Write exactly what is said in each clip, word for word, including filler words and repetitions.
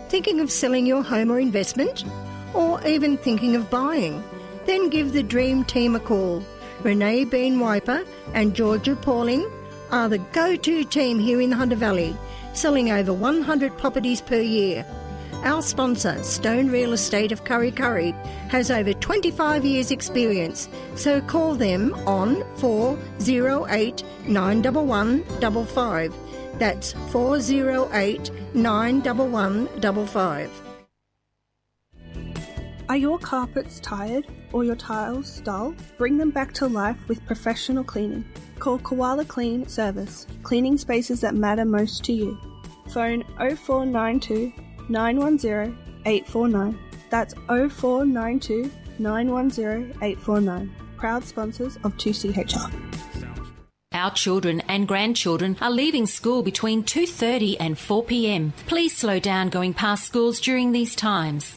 Thinking of selling your home or investment? Or even thinking of buying? Then give the Dream Team a call. Renee Bean Wiper and Georgia Pauling are the go-to team here in the Hunter Valley, selling over one hundred properties per year. Our sponsor, Stone Real Estate of Kurri Kurri, has over twenty-five years experience, so call them on four oh eight, nine one one, five five. That's four oh eight, nine one one, five five. Are your carpets tired or your tiles dull? Bring them back to life with professional cleaning. Call Koala Clean Service, cleaning spaces that matter most to you. Phone oh four nine two, nine one zero, eight four nine. That's oh four nine two, nine one zero, eight four nine. Proud sponsors of two C H R. Our children and grandchildren are leaving school between two thirty and four p m. Please slow down going past schools during these times.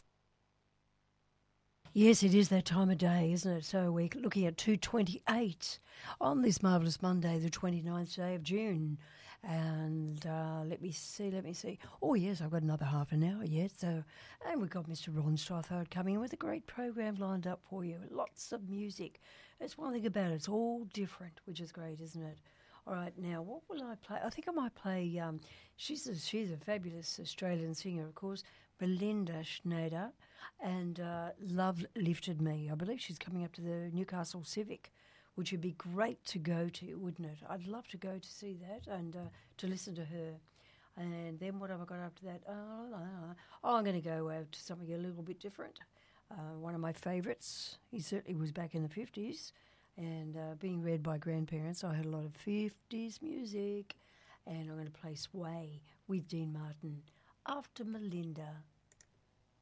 Yes, it is that time of day, isn't it? So we're looking at two twenty-eight on this marvellous Monday, the twenty-ninth day of June. And uh, let me see, let me see. Oh, yes, I've got another half an hour yet. So, and we've got Mister Ron Strathard coming in with a great program lined up for you. Lots of music. That's one thing about it. It's all different, which is great, isn't it? All right, now, what will I play? I think I might play, um, she's, a, she's a fabulous Australian singer, of course, Belinda Schneider, and uh, Love Lifted Me. I believe she's coming up to the Newcastle Civic, which would be great to go to, wouldn't it? I'd love to go to see that and uh, to listen to her. And then what have I got after that? Oh, oh I'm going to go uh, to something a little bit different. Uh, one of my favourites, he certainly was back in the fifties, and uh, being reared by grandparents, I heard a lot of fifties music, and I'm going to play Sway with Dean Martin after Melinda.